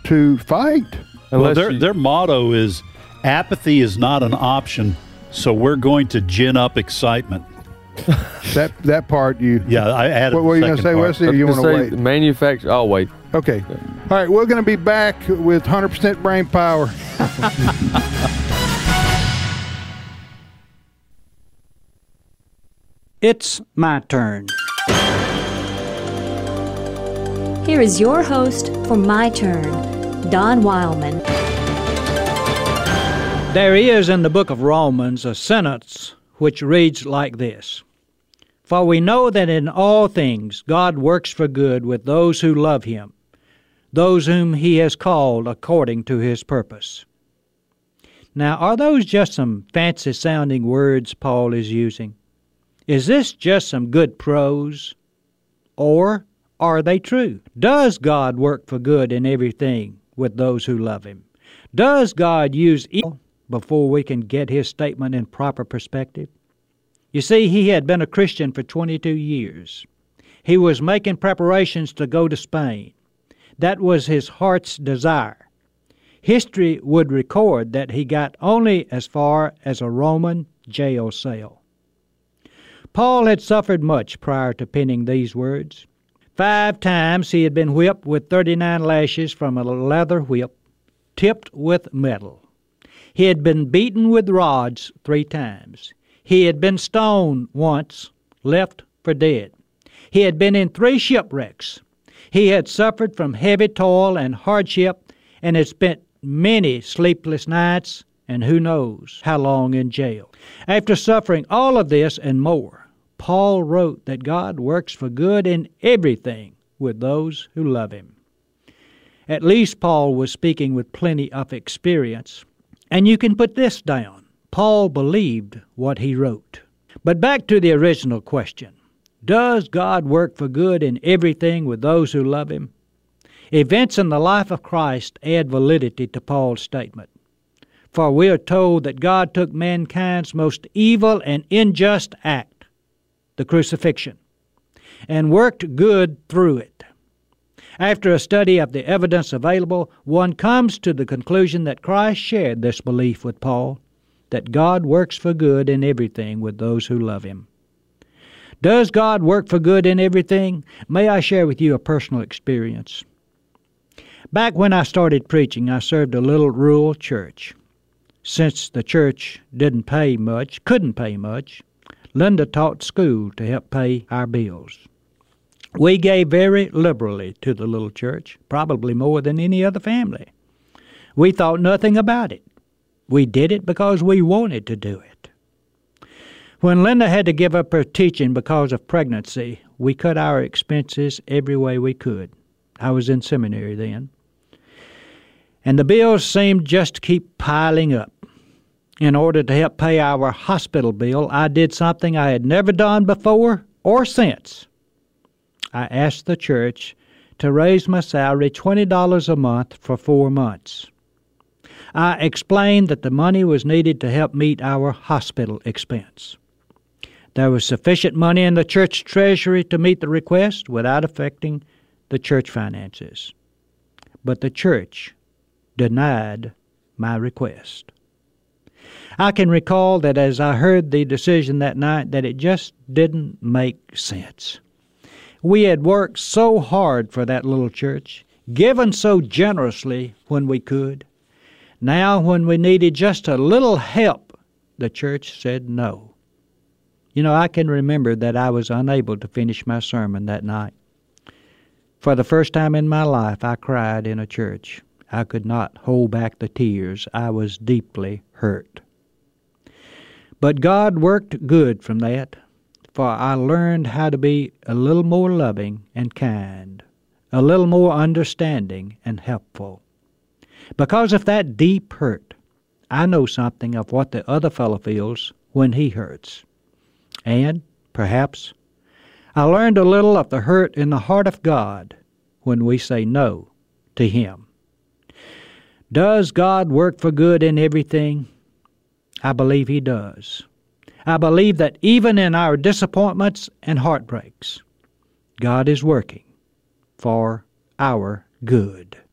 to fight. Well, their motto is apathy is not an option, so we're going to gin up excitement. That part you... Yeah, I added What were you going to say, Wesley, or you want to wait? Manufacture... I'll wait. Okay. All right, we're going to be back with 100% brain power. It's my turn. Here is your host for My Turn, Don Wildman. There is in the book of Romans a sentence which reads like this: For we know that in all things God works for good with those who love him, those whom he has called according to his purpose. Now, are those just some fancy-sounding words Paul is using? Is this just some good prose? Or are they true? Does God work for good in everything with those who love him? Does God use evil before we can get his statement in proper perspective? You see, he had been a Christian for 22 years. He was making preparations to go to Spain. That was his heart's desire. History would record that he got only as far as a Roman jail cell. Paul had suffered much prior to penning these words. 5 times he had been whipped with 39 lashes from a leather whip tipped with metal. He had been beaten with rods 3 times. He had been stoned once, left for dead. He had been in 3 shipwrecks. He had suffered from heavy toil and hardship and had spent many sleepless nights and who knows how long in jail. After suffering all of this and more, Paul wrote that God works for good in everything with those who love him. At least Paul was speaking with plenty of experience. And you can put this down: Paul believed what he wrote. But back to the original question. Does God work for good in everything with those who love him? Events in the life of Christ add validity to Paul's statement. For we are told that God took mankind's most evil and unjust act, the crucifixion, and worked good through it. After a study of the evidence available, one comes to the conclusion that Christ shared this belief with Paul, that God works for good in everything with those who love him. Does God work for good in everything? May I share with you a personal experience? Back when I started preaching, I served a little rural church. Since the church couldn't pay much, Linda taught school to help pay our bills. We gave very liberally to the little church, probably more than any other family. We thought nothing about it. We did it because we wanted to do it. When Linda had to give up her teaching because of pregnancy, we cut our expenses every way we could. I was in seminary then. And the bills seemed just to keep piling up. In order to help pay our hospital bill, I did something I had never done before or since. I asked the church to raise my salary $20 a month for 4 months. I explained that the money was needed to help meet our hospital expense. There was sufficient money in the church treasury to meet the request without affecting the church finances. But the church denied my request. I can recall that as I heard the decision that night, that it just didn't make sense. We had worked so hard for that little church, given so generously when we could. Now, when we needed just a little help, the church said no. You know, I can remember that I was unable to finish my sermon that night. For the first time in my life, I cried in a church. I could not hold back the tears. I was deeply hurt. But God worked good from that, for I learned how to be a little more loving and kind, a little more understanding and helpful. Because of that deep hurt, I know something of what the other fellow feels when he hurts. And, perhaps, I learned a little of the hurt in the heart of God when we say no to him. Does God work for good in everything? I believe he does. I believe that even in our disappointments and heartbreaks, God is working for our good.